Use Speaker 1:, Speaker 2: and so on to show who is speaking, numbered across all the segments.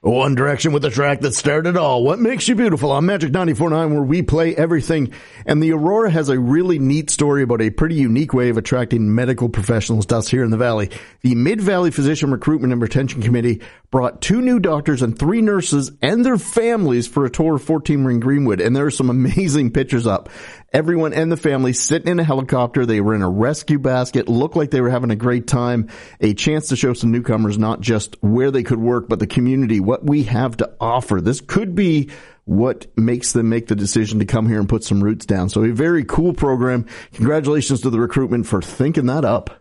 Speaker 1: One Direction with the track that started it all. What Makes You Beautiful on Magic 94.9, where we play everything. And the Aurora has a really neat story about a pretty unique way of attracting medical professionals to us here in the Valley. The Mid-Valley Physician Recruitment and Retention Committee brought 2 new doctors and 3 nurses and their families for a tour of 14 Ring Greenwood. And there are some amazing pictures up. Everyone and the family sitting in a helicopter. They were in a rescue basket, looked like they were having a great time. A chance to show some newcomers not just where they could work, but the community, what we have to offer. This could be what makes them make the decision to come here and put some roots down. So a very cool program. Congratulations to the recruitment for thinking that up.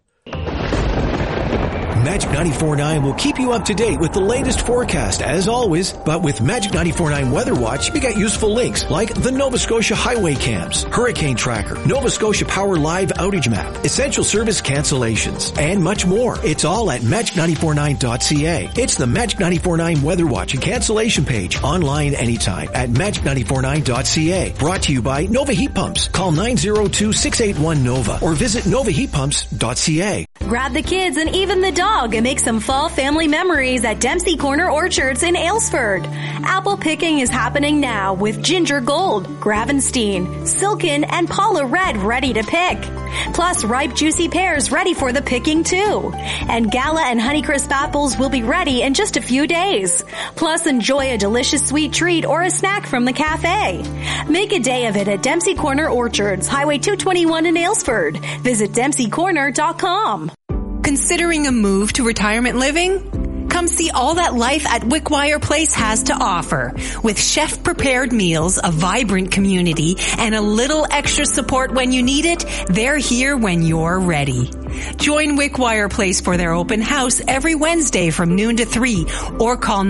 Speaker 2: Magic 94.9 will keep you up to date with the latest forecast, as always. But with Magic 94.9 Weather Watch, you get useful links like the Nova Scotia Highway Cams, Hurricane Tracker, Nova Scotia Power Live Outage Map, Essential Service Cancellations, and much more. It's all at magic949.ca. It's the Magic 94.9 Weather Watch and cancellation page, online anytime at magic949.ca. Brought to you by Nova Heat Pumps. Call 902-681-NOVA or visit novaheatpumps.ca.
Speaker 3: Grab the kids and even the dog and make some fall family memories at Dempsey Corner Orchards in Aylesford. Apple picking is happening now with Ginger Gold, Gravenstein, Silken, and Paula Red ready to pick. Plus ripe juicy pears ready for the picking too. And Gala and Honeycrisp apples will be ready in just a few days. Plus enjoy a delicious sweet treat or a snack from the cafe. Make a day of it at Dempsey Corner Orchards, Highway 221 in Aylesford. Visit DempseyCorner.com.
Speaker 4: Considering a move to retirement living? Come see all that life at Wickwire Place has to offer. With chef-prepared meals, a vibrant community, and a little extra support when you need it, they're here when you're ready. Join Wickwire Place for their open house every Wednesday from noon to 3 or call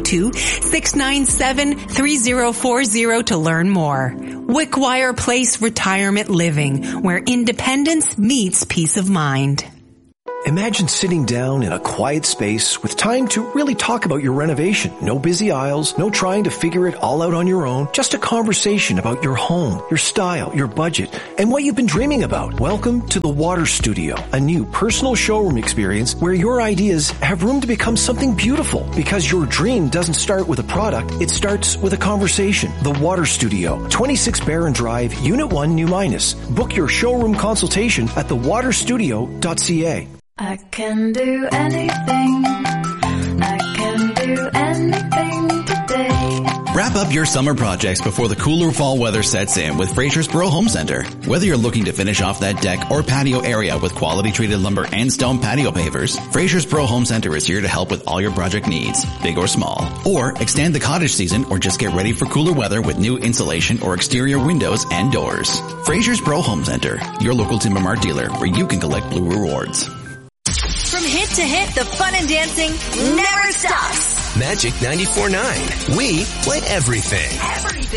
Speaker 4: 902-697-3040 to learn more. Wickwire Place Retirement Living, where independence meets peace of mind.
Speaker 2: Imagine sitting down in a quiet space with time to really talk about your renovation. No busy aisles, no trying to figure it all out on your own. Just a conversation about your home, your style, your budget, and what you've been dreaming about. Welcome to the Water Studio, a new personal showroom experience where your ideas have room to become something beautiful. Because your dream doesn't start with a product, it starts with a conversation. The Water Studio, 26 Barron Drive, Unit 1, New Minas. Book your showroom consultation at thewaterstudio.ca.
Speaker 5: I can do anything. I can do anything today.
Speaker 6: Wrap up your summer projects before the cooler fall weather sets in with Frasersboro Home Center. Whether you're looking to finish off that deck or patio area with quality treated lumber and stone patio pavers, Frasersboro Home Center is here to help with all your project needs, big or small. Or extend the cottage season or just get ready for cooler weather with new insulation or exterior windows and doors. Frasersboro Home Center, your local Timber Mart dealer where you can collect blue rewards.
Speaker 3: From hit to hit, the fun and dancing never stops.
Speaker 7: Magic 94.9. We play everything.